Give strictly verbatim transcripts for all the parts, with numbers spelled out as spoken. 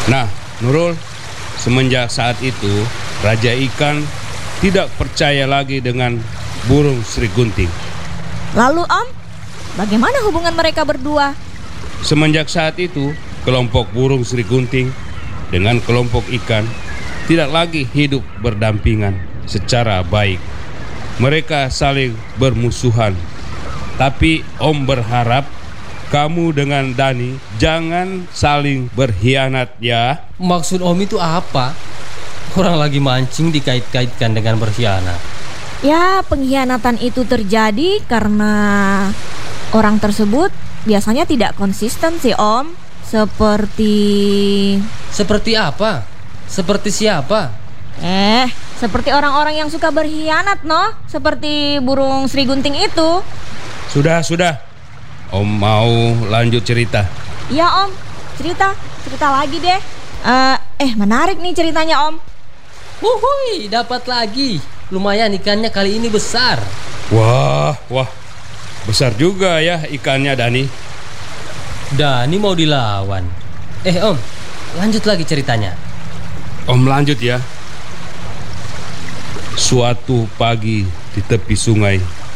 Nah, Nurul, semenjak saat itu Raja Ikan tidak percaya lagi dengan burung Sri Gunting. Lalu Om, bagaimana hubungan mereka berdua? Semenjak saat itu, kelompok burung Sri Gunting dengan kelompok ikan tidak lagi hidup berdampingan secara baik. Mereka saling bermusuhan. Tapi Om berharap kamu dengan Dani jangan saling berkhianat ya. Maksud Om itu apa? Orang lagi mancing dikait-kaitkan dengan berkhianat. Ya, pengkhianatan itu terjadi karena orang tersebut biasanya tidak konsisten sih Om. Seperti... Seperti apa? Seperti siapa? Eh, seperti orang-orang yang suka berkhianat, no? Seperti burung Sri Gunting itu. Sudah, sudah. Om mau lanjut cerita. Iya Om, cerita, cerita lagi deh. Uh, eh, menarik nih ceritanya Om. Wuhui, dapat lagi. Lumayan ikannya kali ini besar. Wah, wah. Besar juga ya ikannya, Dani. Dani mau dilawan. Eh Om, lanjut lagi ceritanya. Om lanjut ya. Suatu pagi di tepi sungai,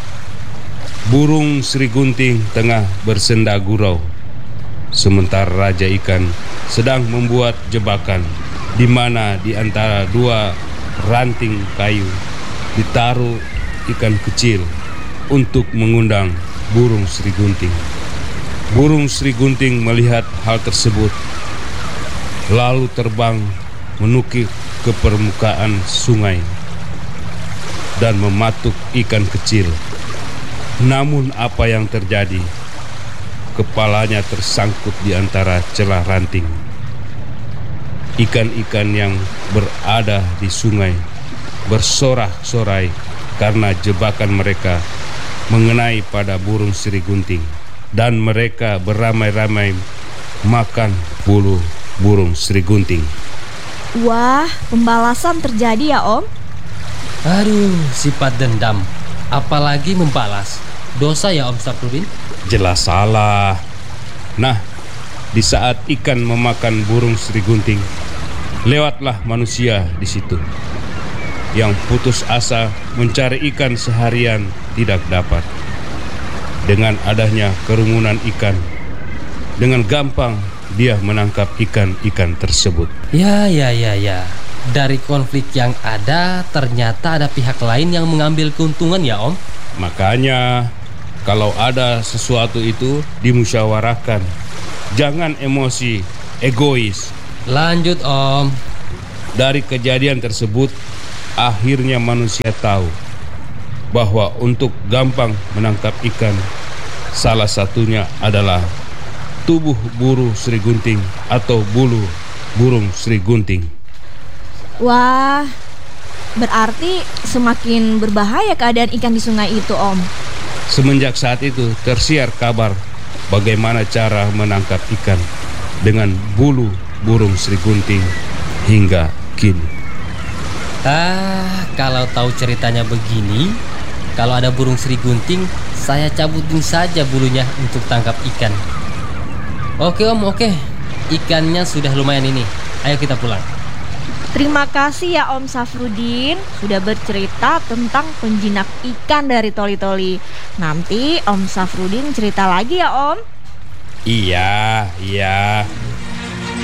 burung Sri Gunting tengah bersenda gurau, sementara Raja Ikan sedang membuat jebakan di mana di antara dua ranting kayu ditaruh ikan kecil untuk mengundang burung Sri Gunting. Burung Sri Gunting melihat hal tersebut, lalu terbang menukik ke permukaan sungai dan mematuk ikan kecil. Namun apa yang terjadi? Kepalanya tersangkut di antara celah ranting. Ikan-ikan yang berada di sungai bersorak-sorai karena jebakan mereka mengenai pada burung Sri Gunting, dan mereka beramai-ramai makan bulu burung Sri Gunting. Wah, pembalasan terjadi ya Om? Aduh, sifat dendam. Apalagi membalas. Dosa ya Om Safrudin? Jelas salah. Nah, di saat ikan memakan burung Sri Gunting, lewatlah manusia di situ yang putus asa mencari ikan seharian tidak dapat. Dengan adanya kerumunan ikan, dengan gampang dia menangkap ikan-ikan tersebut. Ya, ya, ya, ya. Dari konflik yang ada, ternyata ada pihak lain yang mengambil keuntungan ya Om. Makanya kalau ada sesuatu itu dimusyawarahkan. Jangan emosi, egois. Lanjut Om. Dari kejadian tersebut, akhirnya manusia tahu bahwa untuk gampang menangkap ikan, salah satunya adalah tubuh burung Sri Gunting atau bulu burung Sri Gunting. Wah, berarti semakin berbahaya keadaan ikan di sungai itu Om. Semenjak saat itu tersiar kabar bagaimana cara menangkap ikan dengan bulu burung Sri Gunting hingga kini. Ah, kalau tahu ceritanya begini, kalau ada burung Sri Gunting, saya cabutin saja bulunya untuk tangkap ikan. Oke Om, oke. Ikannya sudah lumayan ini. Ayo kita pulang. Terima kasih ya Om Safrudin sudah bercerita tentang penjinak ikan dari Toli-Toli. Nanti Om Safrudin cerita lagi ya Om. Iya, iya.